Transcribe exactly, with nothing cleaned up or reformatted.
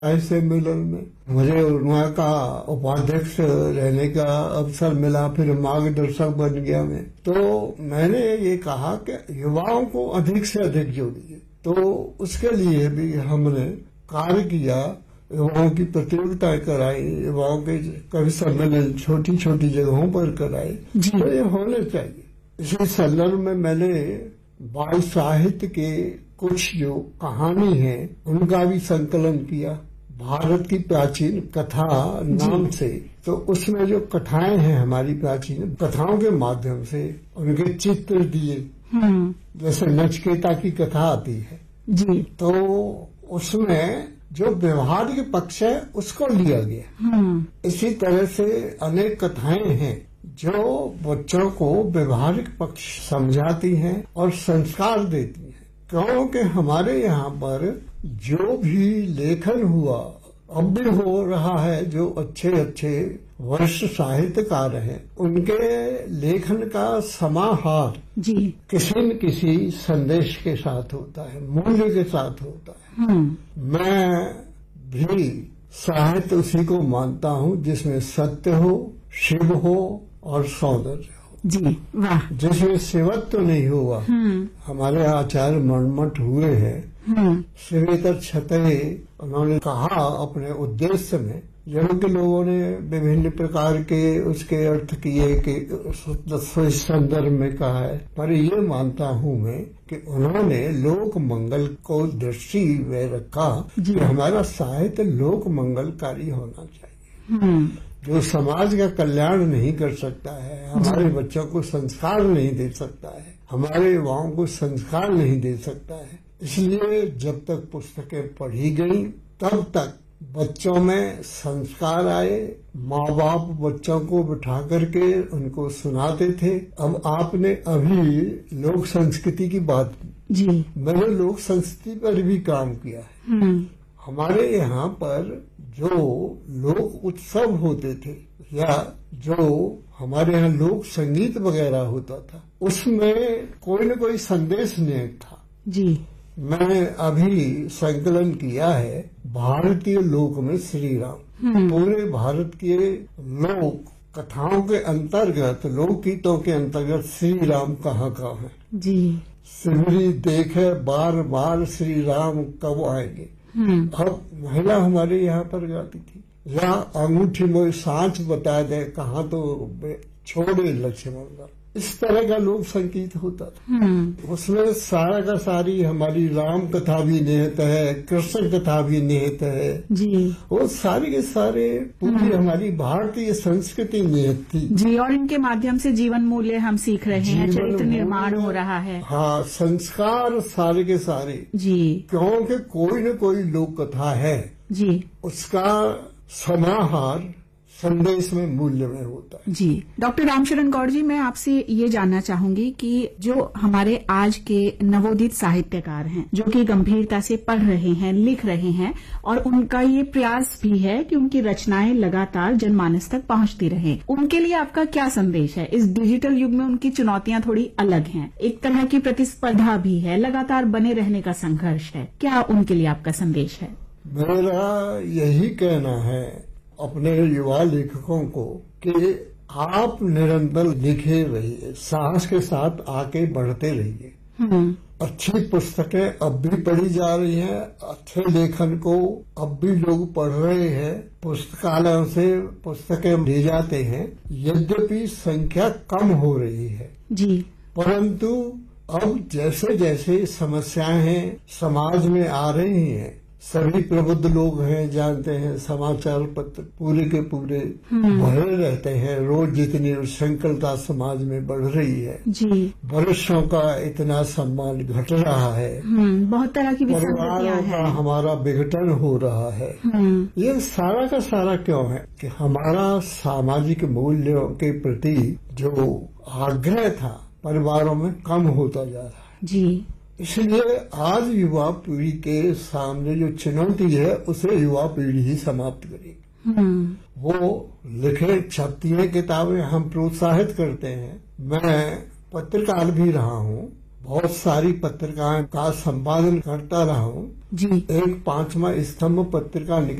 ऐसे मिलन में मुझे वहाँ का उपाध्यक्ष रहने का अवसर मिला, फिर मार्गदर्शक बन गया मैं। तो मैंने ये कहा कि युवाओं को अधिक से अधिक जोड़िए, तो उसके लिए भी हमने कार्य किया। युवाओं की प्रतियोगिताएं कराई, युवाओं के कवि सम्मेलन छोटी छोटी जगहों पर कराए, तो ये होने चाहिए। इसी संदर्भ में मैंने बाल साहित्य के कुछ जो कहानी है उनका भी संकलन किया, भारत की प्राचीन कथा नाम से। तो उसमें जो कथाएं हैं हमारी प्राचीन कथाओं के माध्यम से उनके चित्र दिए, जैसे नचिकेता की कथा आती है जी, तो उसमें जो व्यवहारिक पक्ष है उसको लिया गया। इसी तरह से अनेक कथाएं हैं जो बच्चों को व्यवहारिक पक्ष समझाती हैं और संस्कार देती हैं। क्योंकि हमारे यहाँ पर जो भी लेखन हुआ अब भी हो रहा है, जो अच्छे अच्छे वरिष्ठ साहित्यकार हैं उनके लेखन का समाहार जी किसी न किसी संदेश के साथ होता है, मूल्य के साथ होता है। मैं भी साहित्य उसी को मानता हूँ जिसमें सत्य हो, शिव हो और सौंदर्य हो जी। वाह। जिसमें शिवत्व तो नहीं हुआ। हमारे आचार्य मर्मठ हुए हैं शिवेतर छतरे, उन्होंने कहा अपने उद्देश्य में, जबकि लोगों ने विभिन्न प्रकार के उसके अर्थ किए कि संदर्भ में कहा है, पर ये मानता हूँ मैं कि उन्होंने लोक मंगल को दृष्टि में रखा कि हमारा साहित्य लोक मंगलकारी होना चाहिए। जो समाज का कल्याण नहीं कर सकता है, हमारे बच्चों को संस्कार नहीं दे सकता है, हमारे युवाओं को संस्कार नहीं दे सकता है। इसलिए जब तक पुस्तकें पढ़ी गई तब तक बच्चों में संस्कार आए। माँ बाप बच्चों को बिठा करके उनको सुनाते थे। अब आपने अभी लोक संस्कृति की बात की जी, मैंने लोक संस्कृति पर भी काम किया है। हमारे यहाँ पर जो लोक उत्सव होते थे या जो हमारे यहाँ लोक संगीत वगैरह होता था, उसमें कोई न कोई संदेश निहित था जी। मैंने अभी संकलन किया है भारतीय लोक में श्री राम। पूरे भारत के लोक कथाओं के अंतर्गत, लोकगीतों के अंतर्गत श्री राम कहाँ कहाँ है जी। सिमरी देखे बार बार श्री राम कब आएंगे। अब महिला हमारे यहाँ पर गाती थी, या अंगूठी में सांच बता दे कहाँ तो छोड़े लक्ष्मण का। इस तरह का लोक संगीत होता था। उसमें सारा का सारी हमारी राम कथा भी निहित है, कृष्ण कथा भी निहित है जी। वो सारी के सारे पूरी हमारी भारतीय संस्कृति निहित थी जी। और इनके माध्यम से जीवन मूल्य हम सीख रहे हैं, चरित्र निर्माण हो रहा है। हाँ, संस्कार सारे के सारे जी। क्योंकि कोई न कोई लोक कथा है जी, उसका समाहार संदेश में मूल्य में होता है जी। डॉक्टर रामशरण गौड़ जी, मैं आपसे ये जानना चाहूंगी कि जो हमारे आज के नवोदित साहित्यकार हैं, जो कि गंभीरता से पढ़ रहे हैं, लिख रहे हैं, और उनका ये प्रयास भी है कि उनकी रचनाएं लगातार जनमानस तक पहुंचती रहें, उनके लिए आपका क्या संदेश है? इस डिजिटल युग में उनकी चुनौतियां थोड़ी अलग हैं, एक तरह की प्रतिस्पर्धा भी है, लगातार बने रहने का संघर्ष है, क्या उनके लिए आपका संदेश है? मेरा यही कहना है अपने युवा लेखकों को कि आप निरंतर लिखे रहिए, साहस के साथ आगे बढ़ते रहिए। अच्छी पुस्तकें अब भी पढ़ी जा रही हैं, अच्छे लेखन को अब भी लोग पढ़ रहे हैं, पुस्तकालयों से पुस्तकें ले जाते हैं। यद्यपि संख्या कम हो रही है जी, परंतु अब जैसे जैसे समस्याएं हैं समाज में आ रही हैं, सभी प्रबुद्ध लोग हैं, जानते हैं, समाचार पत्र पूरे के पूरे भरे रहते हैं। रोज जितनी उच्छृंखलता समाज में बढ़ रही है जी, वरिष्ठों का इतना सम्मान घट रहा है, बहुत तरह की परिवारों का हमारा विघटन हो रहा है। ये सारा का सारा क्यों है कि हमारा सामाजिक मूल्यों के प्रति जो आग्रह था परिवारों में कम होता जा रहा है जी। इसलिए आज युवा पीढ़ी के सामने जो चुनौती है उसे युवा पीढ़ी ही समाप्त करेगी। वो लिखे छपती है किताबें, हम प्रोत्साहित करते हैं। मैं पत्रकार भी रहा हूँ बहुत सारी पत्रिकाएं का संपादन करता रहा हूँ। जी। एक पांचवा स्तंभ पत्रिका